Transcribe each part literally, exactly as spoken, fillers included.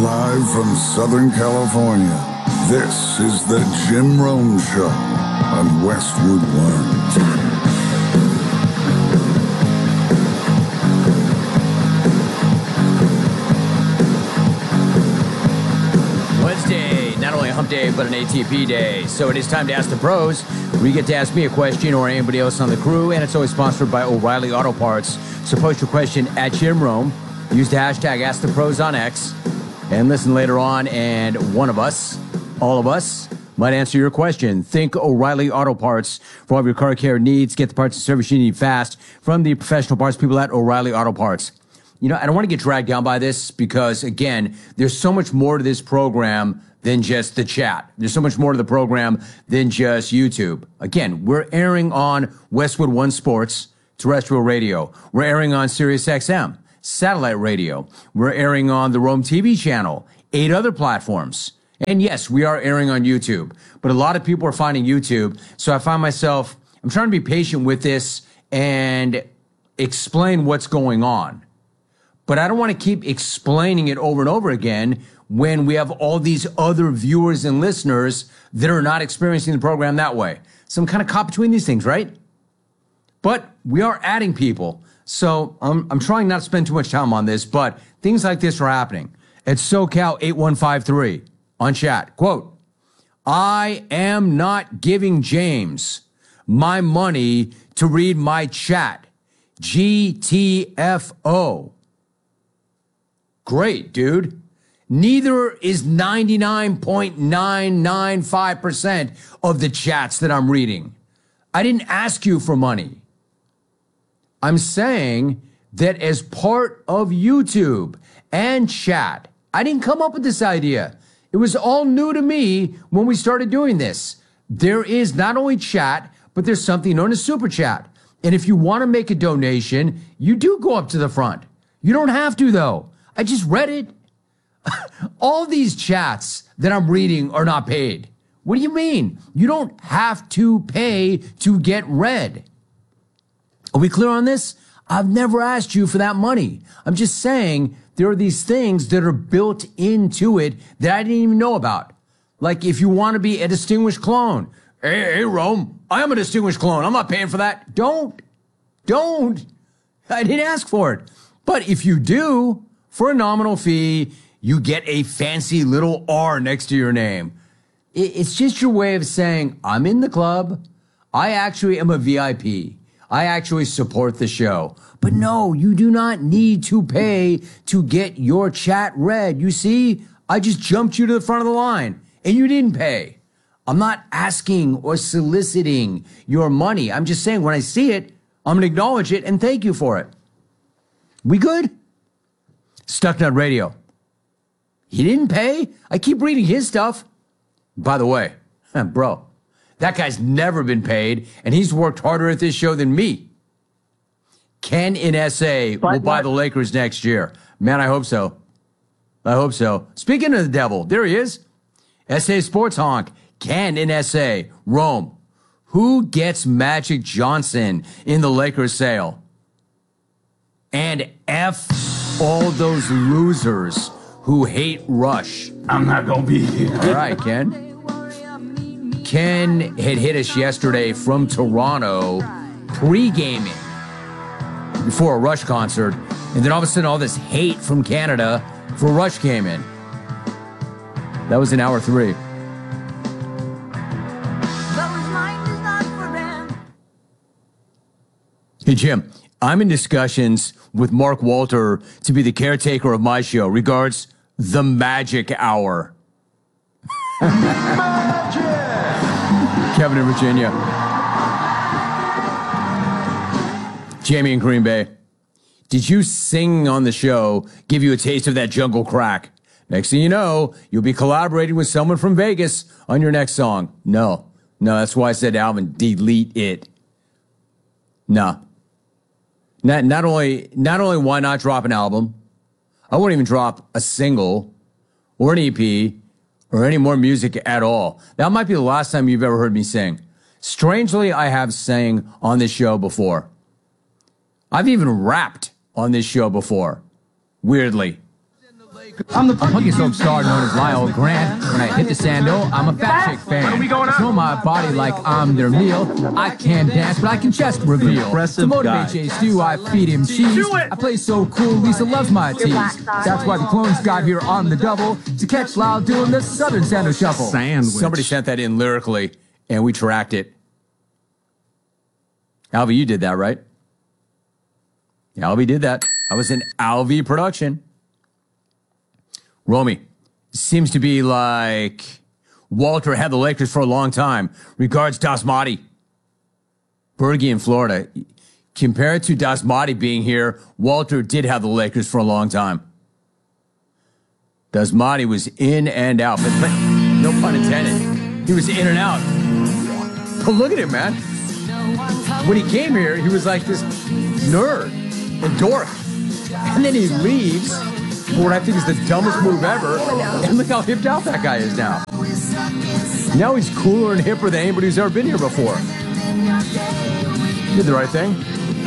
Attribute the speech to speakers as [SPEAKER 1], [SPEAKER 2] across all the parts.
[SPEAKER 1] Live from Southern California, this is the Jim Rome Show on Westwood One.
[SPEAKER 2] Wednesday, not only a hump day, but an A T P day. So it is time to Ask the Pros, where you get to ask me a question or anybody else on the crew, and it's always sponsored by O'Reilly Auto Parts. So post your question at Jim Rome. Use the hashtag Ask the Pros on X, and listen later on, and one of us, all of us, might answer your question. Think O'Reilly Auto Parts for all of your car care needs. Get the parts and service you need fast from the professional parts people at O'Reilly Auto Parts. You know, I don't want to get dragged down by this because, again, there's so much more to this program than just the chat. There's so much more to the program than just YouTube. Again, we're airing on Westwood One Sports, terrestrial radio. We're airing on Sirius X M, satellite radio. We're airing on the Rome T V channel, eight other platforms. And yes, we are airing on YouTube. But a lot of people are finding YouTube. So I find myself, I'm trying to be patient with this and explain what's going on. But I don't want to keep explaining it over and over again when we have all these other viewers and listeners that are not experiencing the program that way. So I'm kind of caught between these things, right? But we are adding people. So I'm, I'm trying not to spend too much time on this, but things like this are happening. At SoCal eight one five three on chat, quote, I am not giving James my money to read my chat. G T F O. Great, dude. Neither is ninety-nine point nine nine five percent of the chats that I'm reading. I didn't ask you for money. I'm saying that as part of YouTube and chat, I didn't come up with this idea. It was all new to me when we started doing this. There is not only chat, but there's something known as Super Chat. And if you want to make a donation, you do go up to the front. You don't have to, though. I just read it. All these chats that I'm reading are not paid. What do you mean? You don't have to pay to get read. Are we clear on this? I've never asked you for that money. I'm just saying there are these things that are built into it that I didn't even know about. Like if you want to be a distinguished clone. Hey, hey, Rome, I am a distinguished clone. I'm not paying for that. Don't. Don't. I didn't ask for it. But if you do, for a nominal fee, you get a fancy little R next to your name. It's just your way of saying, I'm in the club. I actually am a V I P. I actually support the show. But no, you do not need to pay to get your chat read. You see, I just jumped you to the front of the line and you didn't pay. I'm not asking or soliciting your money. I'm just saying when I see it, I'm going to acknowledge it and thank you for it. We good? Stucknut Radio. He didn't pay. I keep reading his stuff. By the way, bro, that guy's never been paid, and he's worked harder at this show than me. Ken in S A will buy the Lakers next year. Man, I hope so. I hope so. Speaking of the devil, there he is. S A Sports Honk. Ken in S A. Rome. Who gets Magic Johnson in the Lakers sale? And F all those losers who hate Rush.
[SPEAKER 3] I'm not going to be here.
[SPEAKER 2] All right, Ken. Ken had hit us yesterday from Toronto pre-gaming before a Rush concert. And then all of a sudden, all this hate from Canada for Rush came in. That was in hour three. Hey, Jim, I'm in discussions with Mark Walter to be the caretaker of my show. Regards, The Magic Hour.
[SPEAKER 3] Magic!
[SPEAKER 2] Kevin in Virginia. Jamie in Green Bay. Did you sing on the show give you a taste of that jungle crack? Next thing you know, you'll be collaborating with someone from Vegas on your next song. No. No, that's why I said, Alvin, delete it. No. Not, not only, not only why not drop an album, I won't even drop a single or an E P or any more music at all. That might be the last time you've ever heard me sing. Strangely, I have sang on this show before. I've even rapped on this show before. Weirdly.
[SPEAKER 3] I'm the punky soap star known as Lyle Grant. When I hit the sando, I'm a fat chick fan.
[SPEAKER 4] When are we going out?
[SPEAKER 3] Know my body like I'm their meal. I can't dance, but I can chest reveal. To motivate Jay Stu, I feed him cheese. I play so cool, Lisa loves my tease. That's why the clones got here on the double to catch Lyle doing the Southern Sando Shuffle.
[SPEAKER 5] Sandwich.
[SPEAKER 2] Somebody sent that in lyrically, and we tracked it. Alvy, you did that, right? Alvy did that. I was in Alvy production. Romy, seems to be like Walter had the Lakers for a long time. Regards, Dasmati. Bergie in Florida. Compared to Dasmati being here, Walter did have the Lakers for a long time. Dasmati was in and out, but, but no pun intended. He was in and out. But look at him, man. When he came here, he was like this nerd and dork. And then he leaves for what I think is the dumbest move ever. And look how hipped out that guy is now. Now he's cooler and hipper than anybody who's ever been here before. Did the right thing.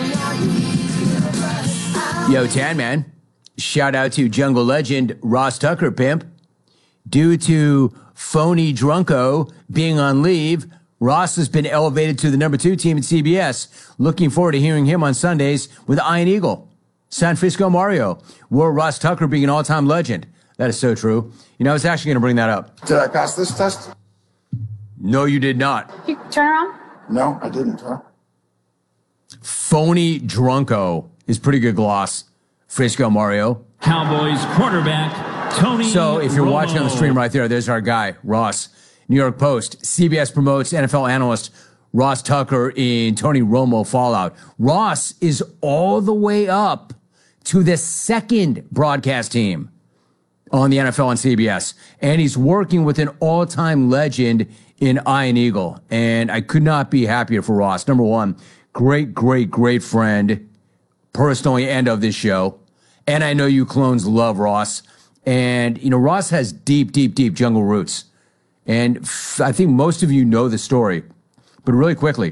[SPEAKER 2] Yo, Tan Man. Shout out to jungle legend Ross Tucker, pimp. Due to phony Drunko being on leave, Ross has been elevated to the number two team at C B S. Looking forward to hearing him on Sundays with Iron Eagle. San Francisco Mario. Will Ross Tucker being an all-time legend. That is so true. You know, I was actually going to bring that up.
[SPEAKER 6] Did I pass this test?
[SPEAKER 2] No, you did not.
[SPEAKER 7] You turn around?
[SPEAKER 6] No, I didn't, huh?
[SPEAKER 2] Phony Drunko is pretty good gloss. Frisco Mario.
[SPEAKER 8] Cowboys quarterback Tony
[SPEAKER 2] So if you're
[SPEAKER 8] Romo.
[SPEAKER 2] watching on the stream right there, there's our guy, Ross. New York Post. C B S promotes N F L analyst Ross Tucker in Tony Romo fallout. Ross is all the way up to the second broadcast team on the N F L on C B S. And he's working with an all-time legend in Iron Eagle. And I could not be happier for Ross. Number one, great, great, great friend, personally and of this show. And I know you clones love Ross. And, you know, Ross has deep, deep, deep jungle roots. And f- I think most of you know the story. But really quickly,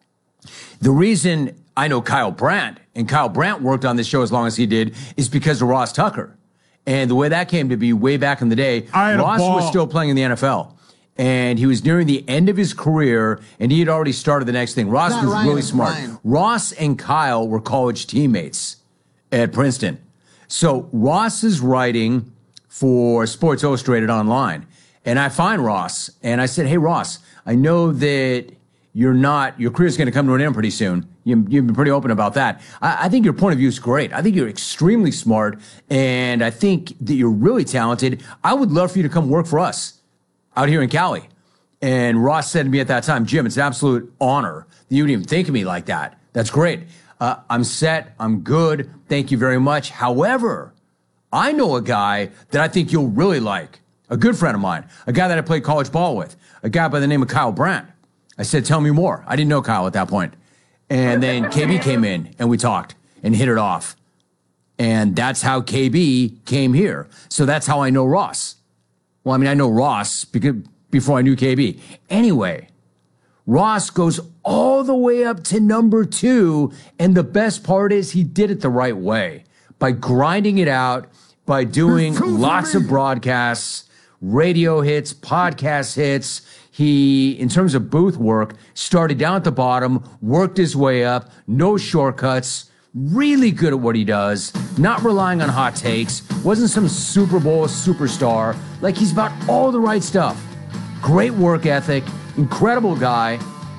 [SPEAKER 2] the reason I know Kyle Brandt, and Kyle Brandt worked on this show as long as he did, is because of Ross Tucker. And the way that came to be way back in the day, Ross was still playing in the N F L. And he was nearing the end of his career, and he had already started the next thing. Ross was
[SPEAKER 6] Ryan,
[SPEAKER 2] really
[SPEAKER 6] it's
[SPEAKER 2] smart.
[SPEAKER 6] Ryan.
[SPEAKER 2] Ross and Kyle were college teammates at Princeton. So Ross is writing for Sports Illustrated Online. And I find Ross, and I said, hey, Ross, I know that you're not, your career's going to come to an end pretty soon. You, you've been pretty open about that. I, I think your point of view is great. I think you're extremely smart, and I think that you're really talented. I would love for you to come work for us out here in Cali. And Ross said to me at that time, Jim, it's an absolute honor that you would even think of me like that. That's great. Uh, I'm set. I'm good. Thank you very much. However, I know a guy that I think you'll really like. A good friend of mine. A guy that I played college ball with. A guy by the name of Kyle Brandt. I said, tell me more. I didn't know Kyle at that point. And then K B came in and we talked and hit it off. And that's how K B came here. So that's how I know Ross. Well, I mean, I know Ross because before I knew K B. Anyway, Ross goes all the way up to number two. And the best part is he did it the right way. By grinding it out, by doing lots of broadcasts, radio hits, podcast hits. He, in terms of booth work, started down at the bottom, worked his way up, no shortcuts, really good at what he does, not relying on hot takes, wasn't some Super Bowl superstar. Like, he's about all the right stuff. Great work ethic, incredible guy,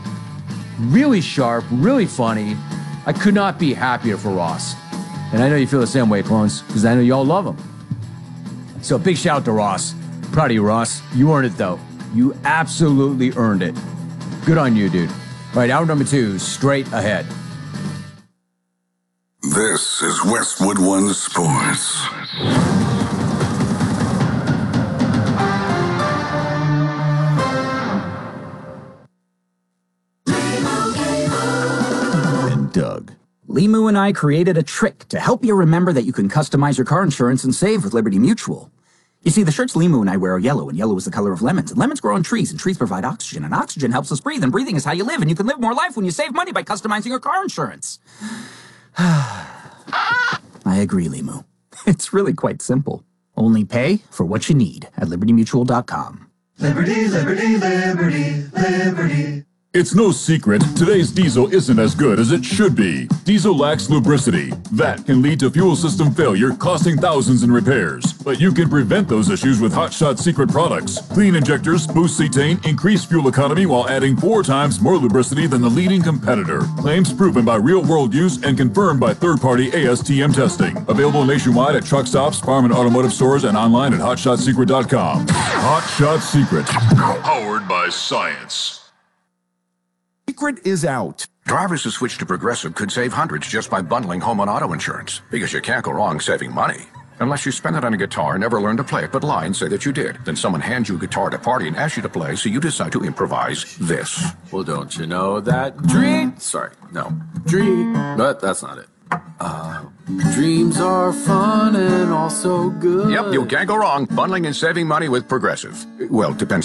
[SPEAKER 2] really sharp, really funny. I could not be happier for Ross. And I know you feel the same way, clones, because I know y'all love him. So big shout out to Ross. Proud of you, Ross. You earned it, though. You absolutely earned it. Good on you, dude. All right, hour number two, straight ahead.
[SPEAKER 1] This is Westwood One Sports.
[SPEAKER 2] And Doug.
[SPEAKER 9] Limu and I created a trick to help you remember that you can customize your car insurance and save with Liberty Mutual. You see, the shirts Limu and I wear are yellow, and yellow is the color of lemons. And lemons grow on trees, and trees provide oxygen, and oxygen helps us breathe, and breathing is how you live, and you can live more life when you save money by customizing your car insurance. I agree, Limu. It's really quite simple. Only pay for what you need at liberty mutual dot com.
[SPEAKER 4] Liberty, liberty, liberty, liberty.
[SPEAKER 5] It's no secret, today's diesel isn't as good as it should be. Diesel lacks lubricity. That can lead to fuel system failure, costing thousands in repairs. But you can prevent those issues with Hot Shot Secret products. Clean injectors, boost cetane, increase fuel economy while adding four times more lubricity than the leading competitor. Claims proven by real-world use and confirmed by third-party A S T M testing. Available nationwide at truck stops, farm and automotive stores, and online at hot shot secret dot com. Hot Shot Secret. Powered by science.
[SPEAKER 7] Secret is out.
[SPEAKER 10] Drivers who switch to Progressive could save hundreds just by bundling home and auto insurance, because you can't go wrong saving money. Unless you spend it on a guitar, never learn to play it, but lie and say that you did. Then someone hands you a guitar at a party and asks you to play, so you decide to improvise this.
[SPEAKER 11] Well, don't you know that dream? Sorry, no. Dream. But that's not it. Uh, dreams are fun and also good.
[SPEAKER 10] Yep, you can't go wrong bundling and saving money with Progressive. Well, depends